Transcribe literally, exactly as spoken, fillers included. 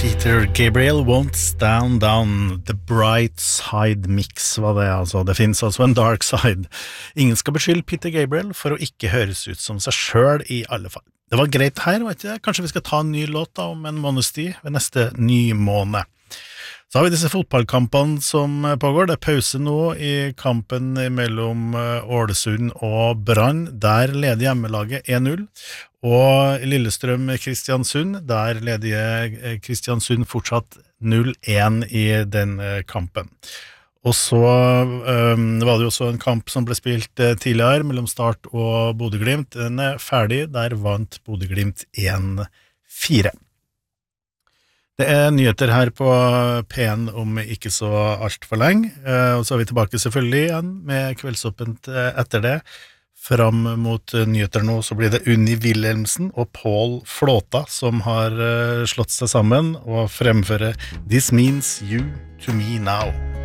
Peter Gabriel Won't Stand Down. The Bright Side Mix var det altså. Det finnes altså en dark side. Ingen skal beskylde Peter Gabriel for å ikke høres ut som seg selv i alle fall. Det var greit her, vet ikke? Kanskje vi skal ta en ny låt da, om en måneds tid ved neste nymåne. Så har vi disse fotballkampene som pågår. Det er pause nå i kampen mellom Ålesund og Brann. Der leder hjemmelaget en null. Og Lillestrøm-Kristiansund, der leder Kristiansund fortsatt null en i den kampen. Og så um, var det jo også en kamp som ble spilt uh, tidligere mellom Start og Bodø/Glimt. Den er ferdig, der vant Bodø/Glimt en fire. Det er nyheter her på P en om ikke så alt for lenge, uh, og så er vi tilbake selvfølgelig igjen med Kveldsåpent uh, etter det. Fram mot uh, nyheter nå så blir det Unni Wilhelmsen og Paul Flåta som har uh, slått seg sammen og fremfører This Means You to Me Now.